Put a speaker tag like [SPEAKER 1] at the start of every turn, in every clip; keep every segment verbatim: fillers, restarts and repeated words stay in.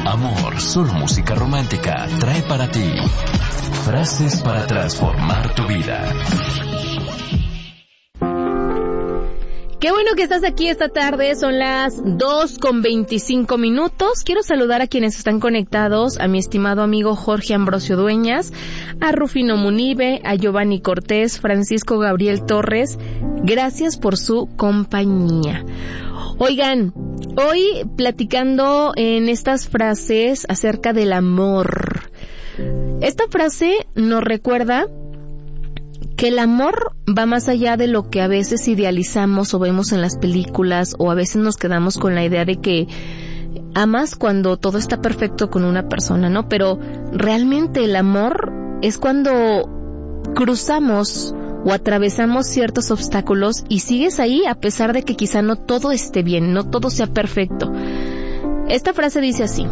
[SPEAKER 1] Amor, solo música romántica trae para ti frases para transformar tu vida.
[SPEAKER 2] Qué bueno que estás aquí esta tarde, son las dos con veinticinco minutos. Quiero saludar a quienes están conectados, a mi estimado amigo Jorge Ambrosio Dueñas, a Rufino Munive, a Giovanni Cortés, Francisco Gabriel Torres. Gracias por su compañía. Oigan, hoy platicando en estas frases acerca del amor. Esta frase nos recuerda que el amor va más allá de lo que a veces idealizamos o vemos en las películas, o a veces nos quedamos con la idea de que amas cuando todo está perfecto con una persona, ¿no? Pero realmente el amor es cuando cruzamos o atravesamos ciertos obstáculos y sigues ahí a pesar de que quizá no todo esté bien, no todo sea perfecto. Esta frase dice así: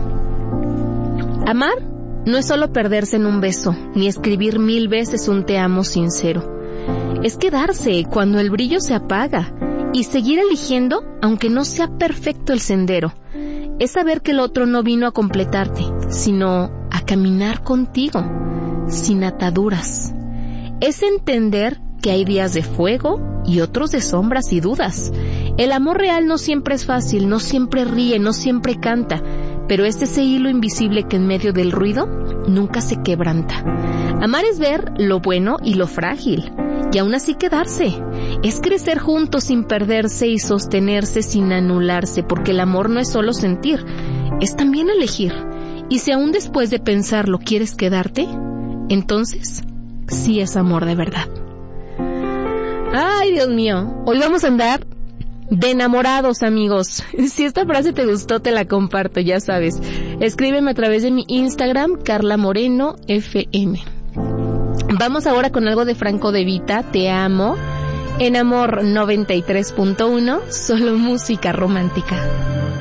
[SPEAKER 2] amar no es solo perderse en un beso, ni escribir mil veces un te amo sincero. Es quedarse cuando el brillo se apaga y seguir eligiendo aunque no sea perfecto el sendero. Es saber que el otro no vino a completarte, sino a caminar contigo, sin ataduras. Es entender que hay días de fuego y otros de sombras y dudas. El amor real no siempre es fácil, no siempre ríe, no siempre canta, pero es ese hilo invisible que en medio del ruido nunca se quebranta. Amar es ver lo bueno y lo frágil, y aún así quedarse. Es crecer juntos sin perderse y sostenerse sin anularse, porque el amor no es solo sentir, es también elegir. Y si aún después de pensarlo quieres quedarte, entonces sí es amor de verdad. Ay, Dios mío, hoy vamos a andar de enamorados, amigos. Si esta frase te gustó, te la comparto, ya sabes. Escríbeme a través de mi Instagram, Carla Moreno F M. Vamos ahora con algo de Franco De Vita, Te amo, en Amor noventa y tres punto uno, solo música romántica.